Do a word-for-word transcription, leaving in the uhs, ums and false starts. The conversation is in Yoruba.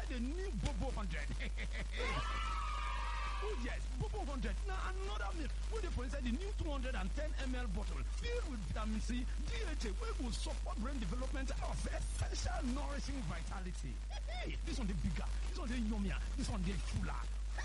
inside the new Bobo one hundred. Oh yes, Bobo one hundred. Now another milk. Wey dey for inside the new two hundred ten milliliter bottle filled with vitamin C, D H A, wey will support brain development of essential nourishing vitality. Hey, this one dey bigger, this one dey yummier, this one dey fuller.